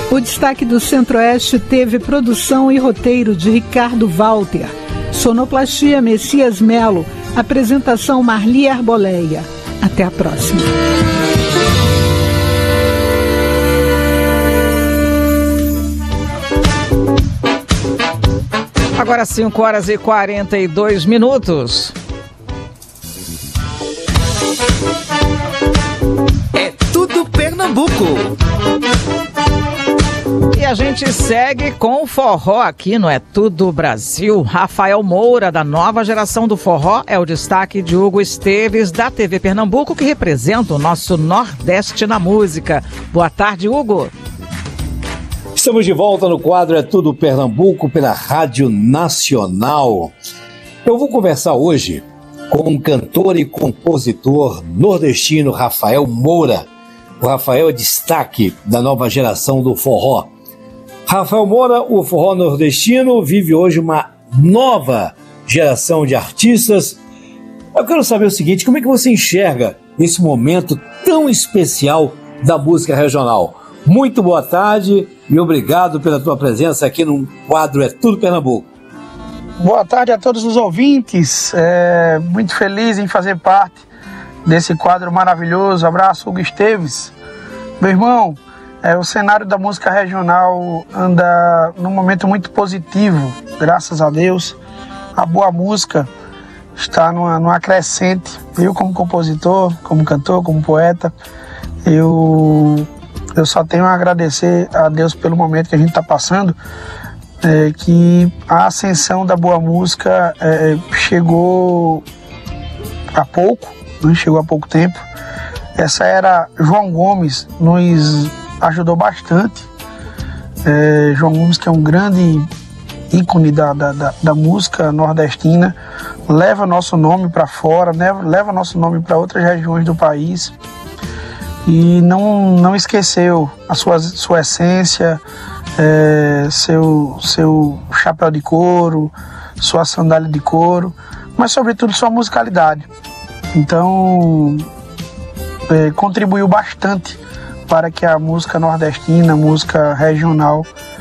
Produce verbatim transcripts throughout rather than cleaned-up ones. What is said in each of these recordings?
O destaque do Centro-Oeste teve produção e roteiro de Ricardo Walter, sonoplastia Messias Melo, apresentação Marli Arboleia. Até a próxima. Agora cinco horas e quarenta e dois minutos. É tudo Pernambuco. E a gente segue com o forró aqui no É Tudo Brasil. Rafael Moura, da nova geração do forró, é o destaque de Hugo Esteves, da T V Pernambuco, que representa o nosso Nordeste na música. Boa tarde, Hugo. Estamos de volta no quadro É Tudo Pernambuco pela Rádio Nacional. Eu vou conversar hoje com um cantor e compositor nordestino, Rafael Moura. O Rafael é destaque da nova geração do forró. Rafael Moura, o forró nordestino, vive hoje uma nova geração de artistas. Eu quero saber o seguinte, como é que você enxerga esse momento tão especial da música regional? Muito boa tarde e obrigado pela tua presença aqui no quadro É Tudo Pernambuco. Boa tarde a todos os ouvintes, é, muito feliz em fazer parte desse quadro maravilhoso. Abraço, Hugo Esteves. Meu irmão, é, o cenário da música regional anda num momento muito positivo, graças a Deus. A boa música está numa, numa crescente. Eu, como compositor, como cantor, como poeta, eu, eu só tenho a agradecer a Deus pelo momento que a gente está passando, é, que a ascensão da boa música é, chegou há pouco, né? Chegou há pouco tempo. Essa era João Gomes nos ajudou bastante. É, João Gomes, que é um grande ícone da, da, da, da música nordestina, leva nosso nome para fora, né? Leva nosso nome para outras regiões do país e não, não esqueceu a sua, sua essência, é, seu, seu chapéu de couro, sua sandália de couro, mas sobretudo sua musicalidade. Então, é, contribuiu bastante para que a música nordestina, a música regional,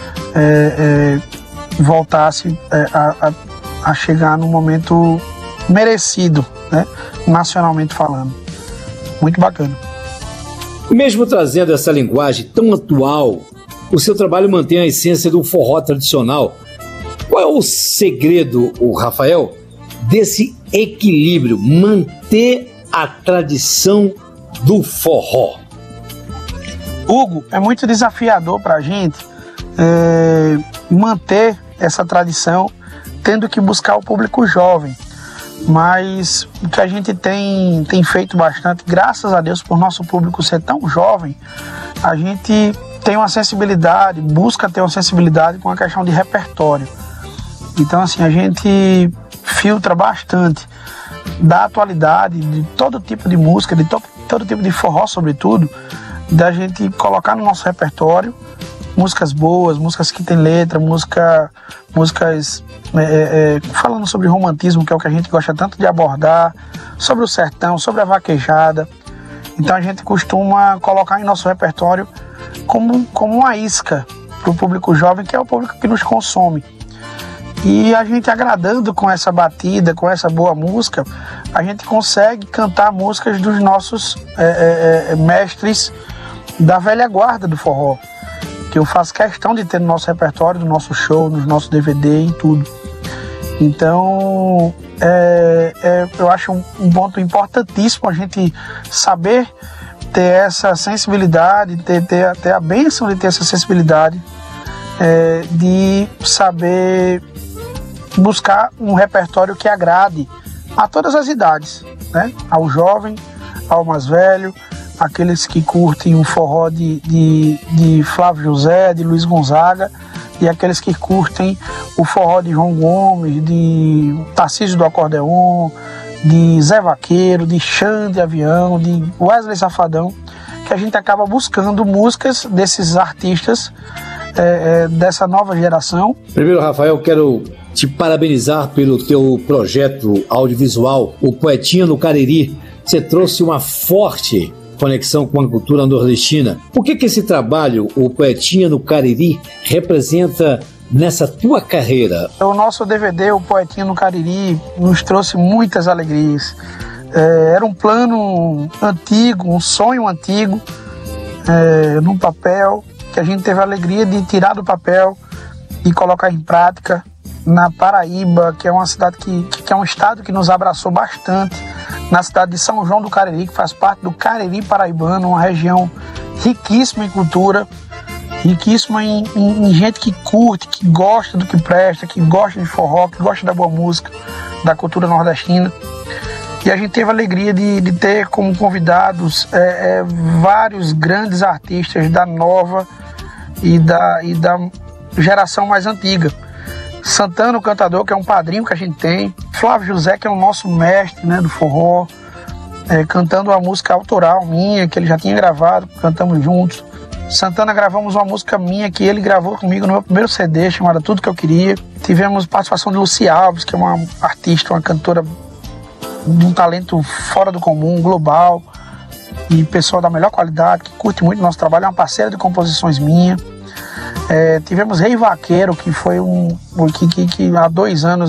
é, é, voltasse é, a, a, a chegar num momento merecido, né, nacionalmente falando. Muito bacana. Mesmo trazendo essa linguagem tão atual, o seu trabalho mantém a essência do forró tradicional. Qual é o segredo, o Rafael, desse equilíbrio, manter a tradição do forró? Hugo, é muito desafiador para a gente é, manter essa tradição, tendo que buscar o público jovem. Mas o que a gente tem, tem feito bastante, graças a Deus, por nosso público ser tão jovem, a gente tem uma sensibilidade, busca ter uma sensibilidade com a questão de repertório. Então, assim, a gente filtra bastante da atualidade, de todo tipo de música, de to- todo tipo de forró, sobretudo, da gente colocar no nosso repertório músicas boas, músicas que tem letra, música, músicas é, é, falando sobre romantismo, que é o que a gente gosta tanto de abordar, sobre o sertão, sobre a vaquejada. Então a gente costuma colocar em nosso repertório como, como uma isca para o público jovem, que é o público que nos consome. E a gente agradando com essa batida, com essa boa música, a gente consegue cantar músicas dos nossos é, é, mestres da velha guarda do forró, que eu faço questão de ter no nosso repertório, no nosso show, nos nossos D V D, em tudo. Então, é, é, eu acho um, um ponto importantíssimo a gente saber ter essa sensibilidade, ter, ter, ter a bênção de ter essa sensibilidade, é, de saber buscar um repertório que agrade a todas as idades, né? Ao jovem, ao mais velho, aqueles que curtem um forró de, de, de Flávio José, de Luiz Gonzaga, e aqueles que curtem o forró de João Gomes, de Tarcísio do Acordeon, de Zé Vaqueiro, de Xande Avião, de Wesley Safadão, que a gente acaba buscando músicas desses artistas, é, é, dessa nova geração. Primeiro, Rafael, quero te parabenizar pelo teu projeto audiovisual, o Poetinha no Cariri. Você trouxe uma forte conexão com a cultura nordestina. O que que esse trabalho, o Poetinha no Cariri, representa nessa tua carreira? O nosso D V D, o Poetinha no Cariri, nos trouxe muitas alegrias. É, era um plano antigo, um sonho antigo, é, num papel, que a gente teve a alegria de tirar do papel e colocar em prática na Paraíba, que é uma cidade que, que é um estado que nos abraçou bastante, na cidade de São João do Cariri, que faz parte do Cariri paraibano, uma região riquíssima em cultura, riquíssima em, em, em gente que curte, que gosta do que presta, que gosta de forró, que gosta da boa música, da cultura nordestina. E a gente teve a alegria de, de ter como convidados é, é, vários grandes artistas da nova e da, e da geração mais antiga. Santana, o cantador, que é um padrinho que a gente tem. Flávio José, que é o nosso mestre, né, do forró, é, cantando uma música autoral minha, que ele já tinha gravado, cantamos juntos. Santana, gravamos uma música minha que ele gravou comigo no meu primeiro C D, chamada Tudo Que Eu Queria. Tivemos participação de Luci Alves, que é uma artista, uma cantora de um talento fora do comum, global, e pessoa da melhor qualidade, que curte muito o nosso trabalho, é uma parceira de composições minha. É, tivemos Rei Vaqueiro, que foi um que, que, que há dois anos